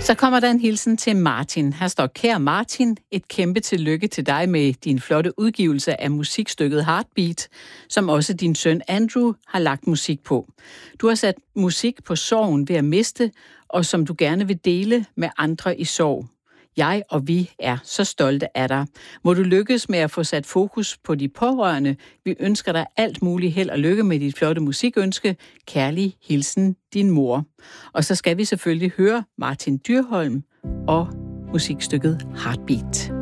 Så kommer der en hilsen til Martin. Her står: kære Martin, et kæmpe tillykke til dig med din flotte udgivelse af musikstykket Heartbeat, som også din søn Andrew har lagt musik på. Du har sat musik på sorgen ved at miste, og som du gerne vil dele med andre i sorg. Jeg og vi er så stolte af dig. Må du lykkes med at få sat fokus på de pårørende. Vi ønsker dig alt muligt held og lykke med dit flotte musikønske. Kærlig hilsen, din mor. Og så skal vi selvfølgelig høre Martin Dyrholm og musikstykket Heartbeat.